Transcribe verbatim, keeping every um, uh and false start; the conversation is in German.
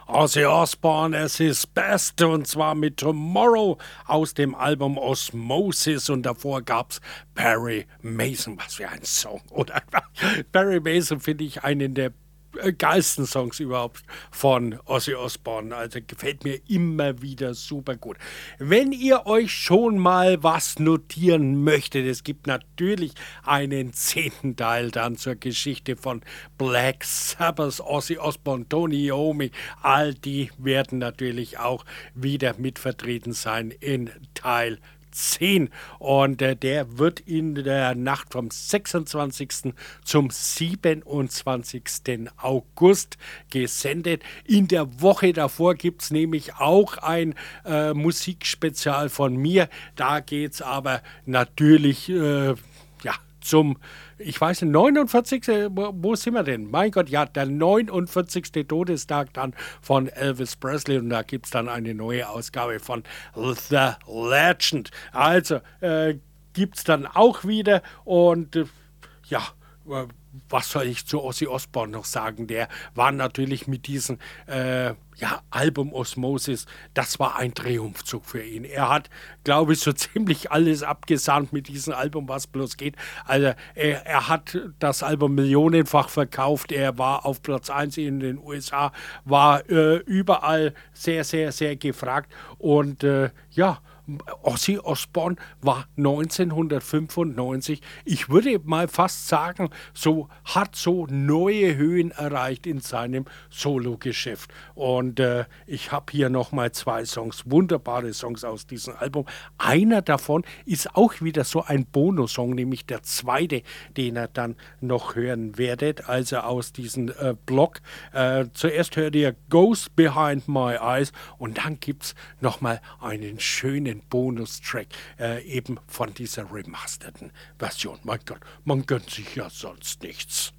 Ozzy Osbourne, es ist Best, und zwar mit Tomorrow aus dem Album Osmosis, und davor gab's Perry Mason. Was für ein Song, oder? Perry Mason finde ich einen der äh, geilsten Songs überhaupt von Ozzy Osbourne. Also gefällt mir immer wieder super gut. Wenn ihr euch schon mal was notieren möchtet, es gibt natürlich einen zehnten Teil dann zur Geschichte von Black Sabbath, Ozzy Osbourne, Tony Iommi. All die werden natürlich auch wieder mit vertreten sein in Teil zehn, und äh, der wird in der Nacht vom sechsundzwanzigsten zum siebenundzwanzigsten August gesendet. In der Woche davor gibt es nämlich auch ein äh, Musikspezial von mir. Da geht es aber natürlich äh, ja, zum, ich weiß nicht, neunundvierzigsten Wo, wo sind wir denn? Mein Gott, ja, der neunundvierzigste Todestag dann von Elvis Presley, und da gibt es dann eine neue Ausgabe von The Legend. Also, äh, gibt es dann auch wieder, und äh, ja, äh, was soll ich zu Ozzy Osbourne noch sagen? Der war natürlich mit diesem äh, ja, Album Osmosis, das war ein Triumphzug für ihn. Er hat, glaube ich, so ziemlich alles abgesahnt mit diesem Album, was bloß geht. Also er, er hat das Album millionenfach verkauft. Er war auf Platz eins in den U S A, war äh, überall sehr, sehr, sehr gefragt. Und äh, ja, Ozzy Osbourne war neunzehnhundertfünfundneunzig, ich würde mal fast sagen, so hat so neue Höhen erreicht in seinem Sologeschäft. Und äh, ich habe hier nochmal zwei Songs, wunderbare Songs aus diesem Album. Einer davon ist auch wieder so ein Bonus-Song, nämlich der zweite, den ihr dann noch hören werdet, also aus diesem äh, Blog. Äh, zuerst hört ihr Ghost Behind My Eyes, und dann gibt es nochmal einen schönen Bonustrack, äh, eben von dieser remasterten Version. Mein Gott, man gönnt sich ja sonst nichts.